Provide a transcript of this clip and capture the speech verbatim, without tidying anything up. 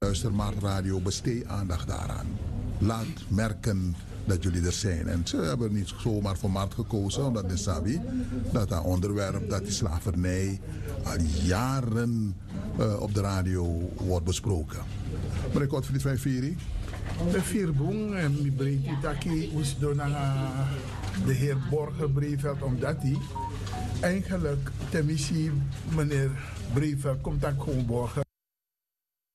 Luistermaart Radio, besteed aandacht daaraan. Laat merken dat jullie er zijn. En ze hebben niet zomaar voor Maart gekozen, omdat de Sabi, dat dat onderwerp, dat die slavernij al jaren uh, op de radio wordt besproken. Meneer Godfried van Vieri. De vierboeng en mi breekt taki is door naar de heer Borger Breveld, omdat hij eigenlijk, tenminste meneer Breveld komt dan gewoon Borger.